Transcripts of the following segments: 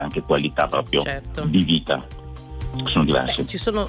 anche qualità proprio certo. di vita, sono diverse. Ci sono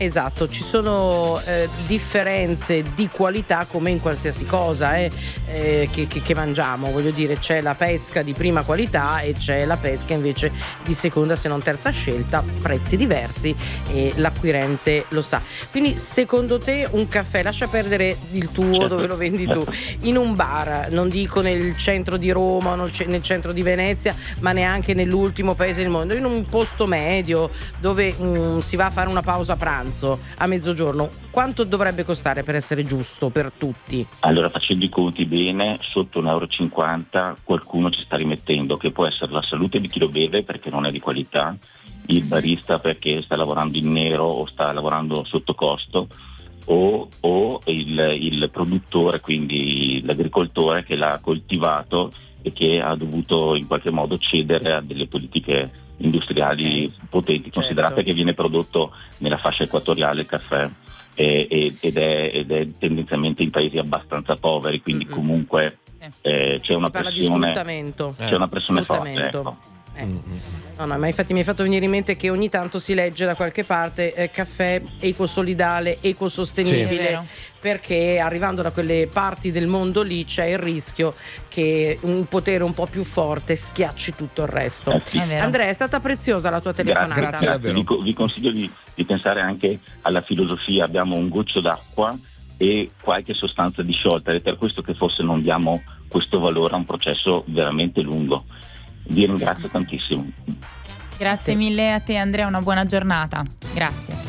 differenze di qualità come in qualsiasi cosa che mangiamo, voglio dire, c'è la pesca di prima qualità e c'è la pesca invece di seconda se non terza scelta, prezzi diversi e l'acquirente lo sa. Quindi secondo te un caffè, lascia perdere il tuo dove lo vendi tu, in un bar, non dico nel centro di Roma o nel centro di Venezia, ma neanche nell'ultimo paese del mondo, in un posto medio dove si va a fare una pausa pranzo a mezzogiorno, quanto dovrebbe costare per essere giusto per tutti? Allora, facendo i conti bene, sotto €1,50 qualcuno ci sta rimettendo, che può essere la salute di chi lo beve perché non è di qualità, il barista perché sta lavorando in nero o sta lavorando sotto costo, o il produttore, quindi l'agricoltore che l'ha coltivato e che ha dovuto in qualche modo cedere a delle politiche industriali potenti, considerate che viene prodotto nella fascia equatoriale il caffè ed è tendenzialmente in paesi abbastanza poveri, quindi comunque c'è una pressione, c'è una pressione forte, ecco. No, ma infatti mi hai fatto venire in mente che ogni tanto si legge da qualche parte caffè ecosolidale, ecosostenibile, perché arrivando da quelle parti del mondo lì c'è il rischio che un potere un po' più forte schiacci tutto il resto. Sì. Andrea, è stata preziosa la tua telefonata. Grazie. Vi consiglio di pensare anche alla filosofia. Abbiamo un goccio d'acqua e qualche sostanza disciolta, ed è per questo che forse non diamo questo valore a un processo veramente lungo. Vi ringrazio tantissimo. Grazie mille a te, Andrea, una buona giornata. Grazie.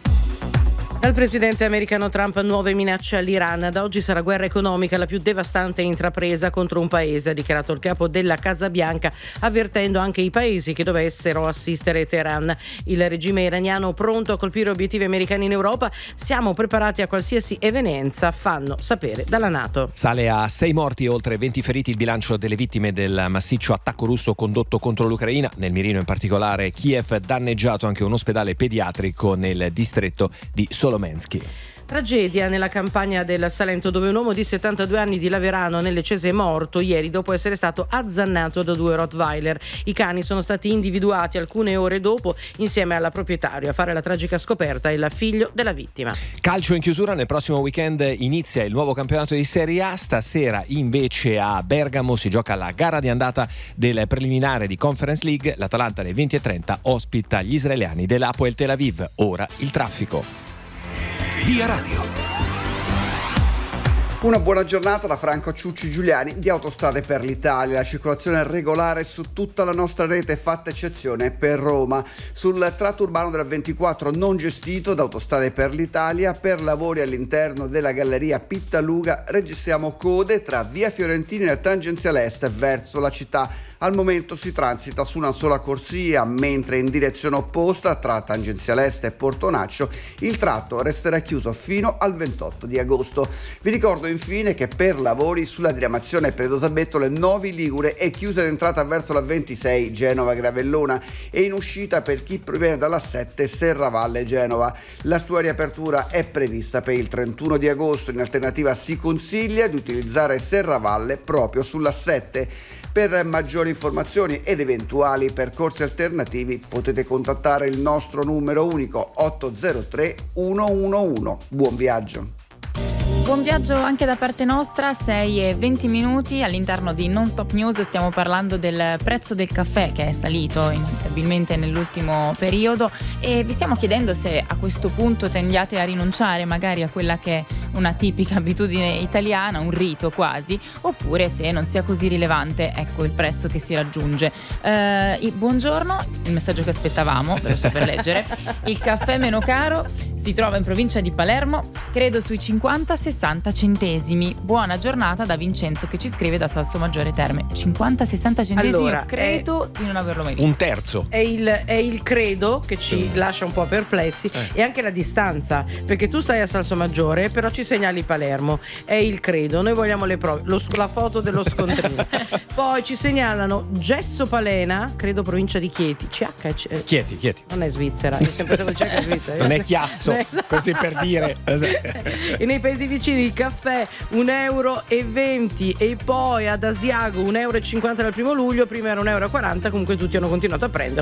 Dal presidente americano Trump nuove minacce all'Iran. Da oggi sarà guerra economica la più devastante intrapresa contro un paese, ha dichiarato il capo della Casa Bianca, avvertendo anche i paesi che dovessero assistere Teheran. Il regime iraniano pronto a colpire obiettivi americani in Europa. Siamo preparati a qualsiasi evenienza, fanno sapere dalla NATO. Sale a 6 morti e oltre 20 feriti il bilancio delle vittime del massiccio attacco russo condotto contro l'Ucraina. Nel mirino in particolare Kiev, danneggiato anche un ospedale pediatrico nel distretto di Solomensky. Tragedia nella campagna del Salento, dove un uomo di 72 anni di Laverano nelle Cese è morto ieri dopo essere stato azzannato da 2 Rottweiler. I cani sono stati individuati alcune ore dopo insieme alla proprietaria. A fare la tragica scoperta è il figlio della vittima. Calcio in chiusura, nel prossimo weekend inizia il nuovo campionato di Serie A. Stasera invece a Bergamo si gioca la gara di andata del preliminare di Conference League. L'Atalanta alle 20:30 ospita gli israeliani dell'Hapoel Tel Aviv. Ora il traffico. Via Radio. Una buona giornata da Franco Ciucci Giuliani di Autostrade per l'Italia. La circolazione è regolare su tutta la nostra rete, fatta eccezione per Roma. Sul tratto urbano della 24 non gestito da Autostrade per l'Italia, per lavori all'interno della galleria Pittaluga registriamo code tra via Fiorentini e tangenziale est verso la città. Al momento si transita su una sola corsia, mentre in direzione opposta tra tangenziale est e Portonaccio il tratto resterà chiuso fino al 28 di agosto. Vi ricordo infine che per lavori sulla diramazione Predosabettole Novi Ligure è chiusa l'entrata verso la 26 Genova Gravellona e in uscita per chi proviene dalla 7 Serravalle Genova. La sua riapertura è prevista per il 31 di agosto. In alternativa si consiglia di utilizzare Serravalle proprio sulla 7. Per maggiori informazioni ed eventuali percorsi alternativi potete contattare il nostro numero unico 803 111. Buon viaggio! Buon viaggio anche da parte nostra, 6:20 all'interno di Non Stop News. Stiamo parlando del prezzo del caffè che è salito inevitabilmente nell'ultimo periodo e vi stiamo chiedendo se a questo punto tendiate a rinunciare magari a quella che è una tipica abitudine italiana, un rito quasi, oppure se non sia così rilevante, ecco, il prezzo che si raggiunge. Buongiorno, il messaggio che aspettavamo, ve lo sto per leggere. Il caffè meno caro si trova in provincia di Palermo, credo sui 50-60 centesimi. Buona giornata da Vincenzo che ci scrive da Salsomaggiore Terme. 50-60 centesimi, allora, credo di non averlo mai visto. Un terzo. È il credo che ci lascia un po' perplessi e anche la distanza, perché tu stai a Salsomaggiore, però ci ci segnali Palermo, è il credo, noi vogliamo le prove, la foto dello scontrino. Poi ci segnalano Gesso Palena, credo provincia di Chieti. Chieti. Non è Svizzera, io sempre sapevo che è Svizzera. Non è Chiasso, Esatto. così per dire. E nei paesi vicini il caffè 1,20 € e poi ad Asiago 1,50 € dal 1 luglio, prima era 1,40 €, comunque tutti hanno continuato a prendere.